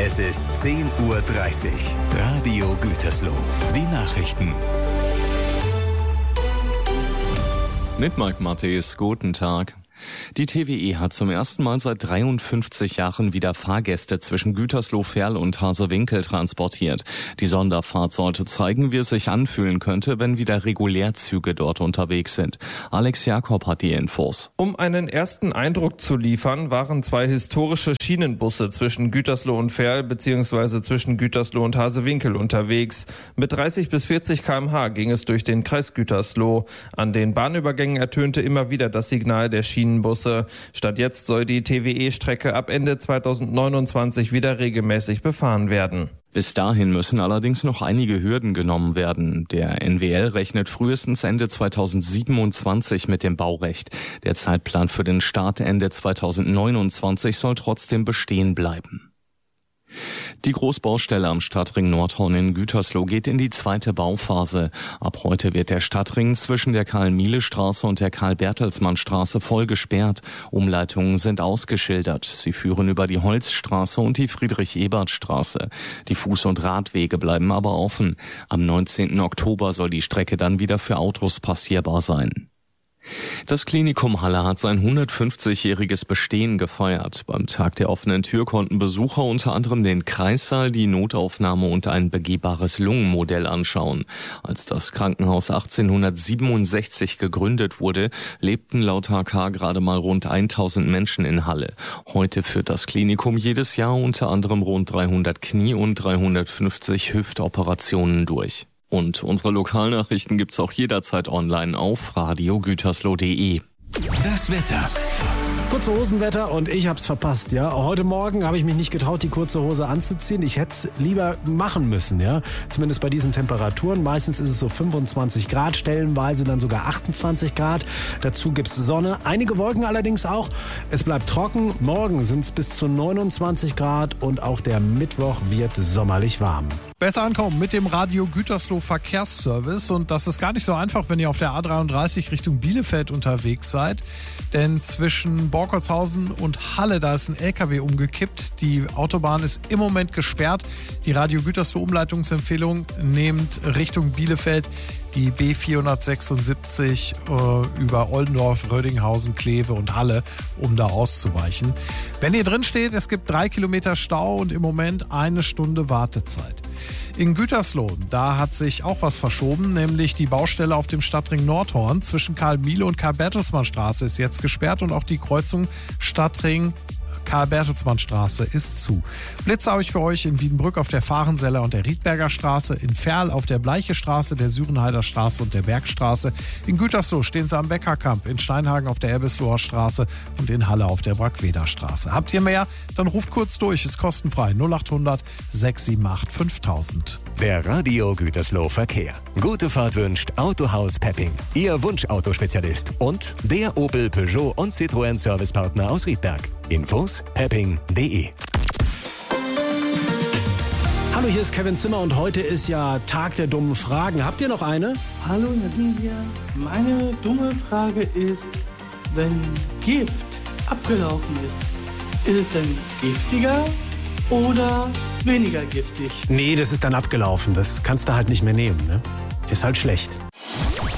Es ist 10:30 Uhr. Radio Gütersloh. Die Nachrichten. Mit Mike Matthäus, guten Tag. Die TWE hat zum ersten Mal seit 53 Jahren wieder Fahrgäste zwischen Gütersloh-Ferl und Harsewinkel transportiert. Die Sonderfahrt sollte zeigen, wie es sich anfühlen könnte, wenn wieder Regulärzüge dort unterwegs sind. Alex Jakob hat die Infos. Um einen ersten Eindruck zu liefern, waren 2 historische Schienenbusse zwischen Gütersloh und Ferl bzw. zwischen Gütersloh und Harsewinkel unterwegs. Mit 30 bis 40 km/h ging es durch den Kreis Gütersloh. An den Bahnübergängen ertönte immer wieder das Signal der Schienenbusse. Statt jetzt soll die TWE-Strecke ab Ende 2029 wieder regelmäßig befahren werden. Bis dahin müssen allerdings noch einige Hürden genommen werden. Der NWL rechnet frühestens Ende 2027 mit dem Baurecht. Der Zeitplan für den Start Ende 2029 soll trotzdem bestehen bleiben. Die Großbaustelle am Stadtring Nordhorn in Gütersloh geht in die zweite Bauphase. Ab heute wird der Stadtring zwischen der Karl-Miele-Straße und der Karl-Bertelsmann-Straße voll gesperrt. Umleitungen sind ausgeschildert. Sie führen über die Holzstraße und die Friedrich-Ebert-Straße. Die Fuß- und Radwege bleiben aber offen. Am 19. Oktober soll die Strecke dann wieder für Autos passierbar sein. Das Klinikum Halle hat sein 150-jähriges Bestehen gefeiert. Beim Tag der offenen Tür konnten Besucher unter anderem den Kreissaal, die Notaufnahme und ein begehbares Lungenmodell anschauen. Als das Krankenhaus 1867 gegründet wurde, lebten laut HK gerade mal rund 1000 Menschen in Halle. Heute führt das Klinikum jedes Jahr unter anderem rund 300 Knie- und 350 Hüftoperationen durch. Und unsere Lokalnachrichten gibt's auch jederzeit online auf radiogütersloh.de. Das Wetter. Kurze Hosenwetter und ich hab's verpasst, ja. Heute Morgen habe ich mich nicht getraut, die kurze Hose anzuziehen. Ich hätte es lieber machen müssen, ja. Zumindest bei diesen Temperaturen. Meistens ist es so 25 Grad, stellenweise dann sogar 28 Grad. Dazu gibt's Sonne, einige Wolken allerdings auch. Es bleibt trocken. Morgen sind's bis zu 29 Grad und auch der Mittwoch wird sommerlich warm. Besser ankommen mit dem Radio Gütersloh Verkehrsservice. Und das ist gar nicht so einfach, wenn ihr auf der A33 Richtung Bielefeld unterwegs seid. Denn zwischen Borkertshausen und Halle, da ist ein LKW umgekippt. Die Autobahn ist im Moment gesperrt. Die Radio Gütersloh Umleitungsempfehlung nehmt Richtung Bielefeld die B476 über Oldendorf, Rödinghausen, Kleve und Halle, um da auszuweichen. Wenn ihr drin steht, es gibt 3 Kilometer Stau und im Moment 1 Stunde Wartezeit. In Gütersloh, da hat sich auch was verschoben, nämlich die Baustelle auf dem Stadtring Nordhorn zwischen Karl-Miele und Karl-Bertelsmann-Straße ist jetzt gesperrt und auch die Kreuzung Stadtring Karl-Bertelsmann-Straße ist zu. Blitze habe ich für euch in Wiedenbrück auf der Fahrenseller und der Riedberger Straße, in Ferl auf der Bleiche Straße, der Sürenheider Straße und der Bergstraße. In Gütersloh stehen sie am Beckerkamp, in Steinhagen auf der Ebbesloher Straße und in Halle auf der Brackweder Straße. Habt ihr mehr? Dann ruft kurz durch, ist kostenfrei 0800 678 5000. Der Radio Gütersloh Verkehr. Gute Fahrt wünscht Autohaus Pepping, Ihr Wunschautospezialist und der Opel, Peugeot und Citroën Servicepartner aus Riedberg. Infos pepping.de. Hallo, hier ist Kevin Zimmer und heute ist ja Tag der dummen Fragen. Habt ihr noch eine? Hallo Nadine hier. Meine dumme Frage ist, wenn Gift abgelaufen ist es denn giftiger oder weniger giftig? Nee, das ist dann abgelaufen. Das kannst du halt nicht mehr nehmen, ne? Ist halt schlecht.